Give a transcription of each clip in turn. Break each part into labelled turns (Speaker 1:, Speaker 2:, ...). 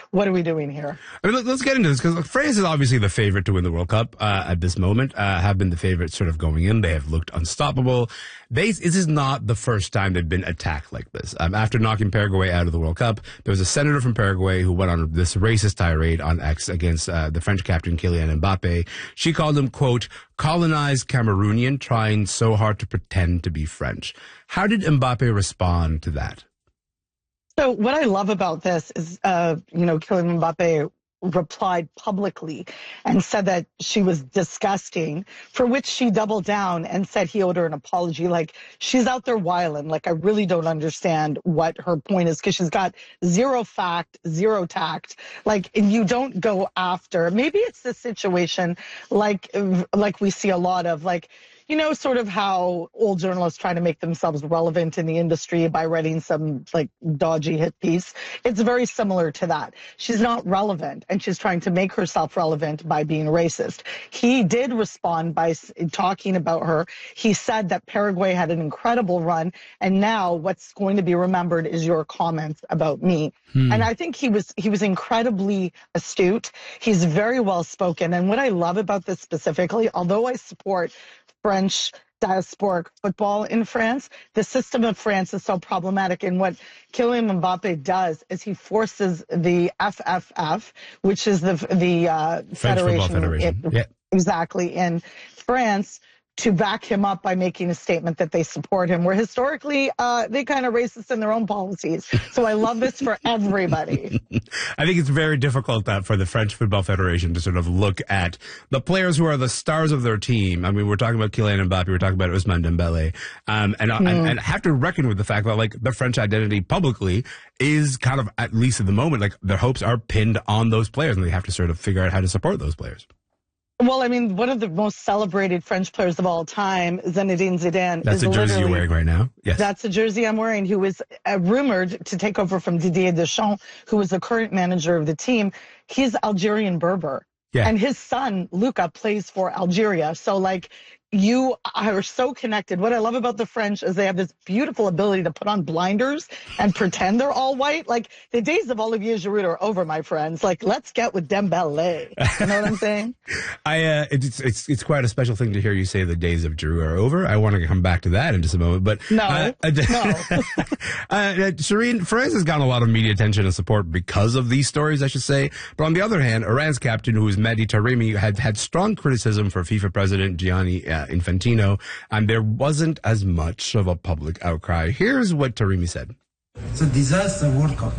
Speaker 1: what are we doing here?
Speaker 2: I mean, let's get into this because France is obviously the favorite to win the World Cup at this moment, have been the favorite sort of going in. They have looked unstoppable. This is not the first time they've been attacked like this. After knocking Paraguay out of the World Cup, there was a senator from Paraguay who went on this racist tirade on X against the French captain Kylian Mbappe. She called him, quote, colonized Cameroonian trying so hard to pretend to be French. How did Mbappe respond to that?
Speaker 1: So what I love about this is, Kylian Mbappe replied publicly and said that she was disgusting, for which she doubled down and said he owed her an apology. Like, she's out there wilding. Like, I really don't understand what her point is, because she's got zero fact, zero tact. Like, and you don't go after. Maybe it's the situation like we see a lot of, like, sort of how old journalists try to make themselves relevant in the industry by writing some like dodgy hit piece. It's very similar to that. She's not relevant, and she's trying to make herself relevant by being racist. He did respond by talking about her. He said that Paraguay had an incredible run, and now what's going to be remembered is your comments about me. And I think he was incredibly astute. He's very well spoken. And what I love about this specifically, although I support French diasporic football in France, the system of France is so problematic. And what Kylian Mbappe does is he forces the FFF, which is the
Speaker 2: French Football Federation.
Speaker 1: Exactly, in France, to back him up by making a statement that they support him, where historically they kind of racist in their own policies. So I love this for everybody.
Speaker 2: I think it's very difficult for the French Football Federation to sort of look at the players who are the stars of their team. I mean, we're talking about Kylian Mbappe, we're talking about Ousmane Dembele, and have to reckon with the fact that, like, the French identity publicly is kind of, at least at the moment, like, their hopes are pinned on those players, and they have to sort of figure out how to support those players.
Speaker 1: Well, I mean, one of the most celebrated French players of all time, Zinedine Zidane.
Speaker 2: That's the jersey you're wearing right now? Yes.
Speaker 1: That's the jersey I'm wearing, who is rumored to take over from Didier Deschamps, who is the current manager of the team. He's Algerian Berber. Yeah. And his son, Luca, plays for Algeria. So, like, you are so connected. What I love about the French is they have this beautiful ability to put on blinders and pretend they're all white. Like, the days of Olivier Giroud are over, my friends. Like, let's get with Dembele. You know what I'm saying?
Speaker 2: It's quite a special thing to hear you say the days of Giroud are over. I want to come back to that in just a moment. But
Speaker 1: no.
Speaker 2: Shireen, France has gotten a lot of media attention and support because of these stories, I should say. But on the other hand, Iran's captain, who is Mehdi Taremi, had strong criticism for FIFA president Gianni Infantino, and there wasn't as much of a public outcry. Here's what Taremi said.
Speaker 3: It's a disaster World Cup.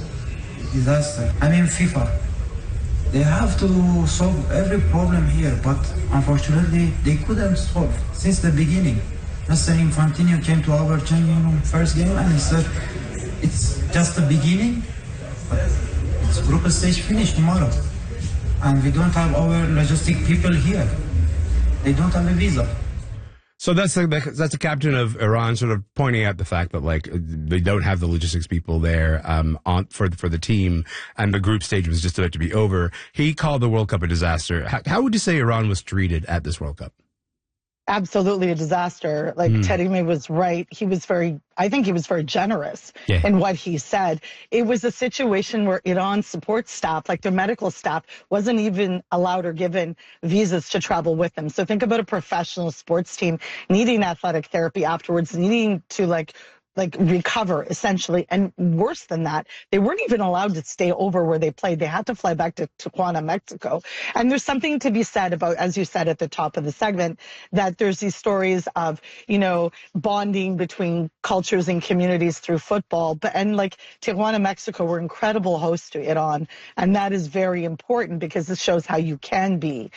Speaker 3: Disaster. I mean, FIFA. They have to solve every problem here, but unfortunately, they couldn't solve since the beginning. Mr. Infantino came to our changing room first game and he said, it's just the beginning, but it's group stage finish tomorrow. And we don't have our logistic people here. They don't have a visa.
Speaker 2: So that's the captain of Iran sort of pointing out the fact that, like, they don't have the logistics people there for the team, and the group stage was just about to be over. He called the World Cup a disaster. How would you say Iran was treated at this World Cup?
Speaker 1: Absolutely a disaster. Like, Taremi was right. I think he was very generous in what he said. It was a situation where Iran's support staff, like their medical staff, wasn't even allowed or given visas to travel with them. So think about a professional sports team needing athletic therapy afterwards, needing to like recover, essentially. And worse than that, they weren't even allowed to stay over where they played. They had to fly back to Tijuana, Mexico. And there's something to be said about, as you said at the top of the segment, that there's these stories of, bonding between cultures and communities through football. And like Tijuana, Mexico, were incredible hosts to Iran. And that is very important because this shows how you can be.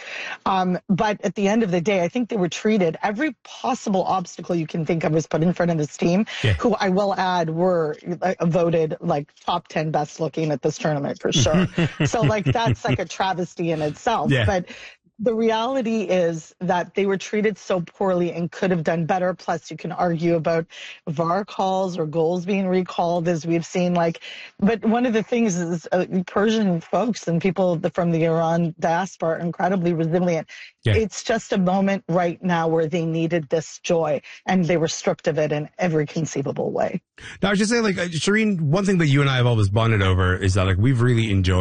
Speaker 1: But at the end of the day, I think they were treated, every possible obstacle you can think of was put in front of this team, who I will add were voted like top 10 best looking at this tournament for sure. So like that's like a travesty in itself. Yeah. But the reality is that they were treated so poorly and could have done better. Plus, you can argue about VAR calls or goals being recalled, as we've seen. But one of the things is Persian folks and people from the Iran diaspora are incredibly resilient. Yeah. It's just a moment right now where they needed this joy, and they were stripped of it in every conceivable way.
Speaker 2: Now, I should say, Shireen, one thing that you and I have always bonded over is that, we've really enjoyed